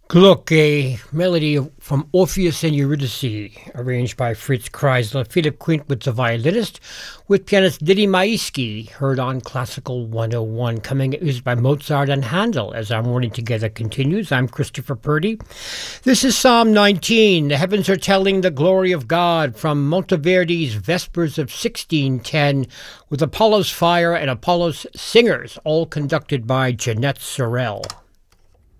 Gluck, a melody from Orpheus and Eurydice, arranged by Fritz Kreisler. Philip Quint was the violinist, with pianist Didi Maisky, heard on Classical 101, coming at music by Mozart and Handel. As our morning together continues, I'm Christopher Purdy. This is Psalm 19. The heavens are telling the glory of God, from Monteverdi's Vespers of 1610, with Apollo's Fire and Apollo's Singers, all conducted by Jeanette Sorel.